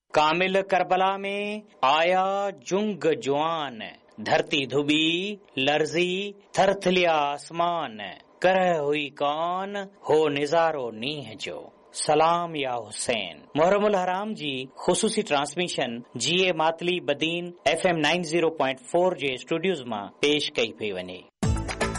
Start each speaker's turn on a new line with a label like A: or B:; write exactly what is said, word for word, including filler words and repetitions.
A: कामिल करबला में आया जुंग जुआन, धरती धुबी लर्जी थरथलिया आसमान, करह हुई कौन हो निजारो नीह जो, सलाम या हुसैन। मुहर्रमुल हराम जी ख़ुसूसी ट्रांसमिशन जी ए Matali Badin F M ninety point four जे स्टूडियोज़ मां पेश कई पई वञे।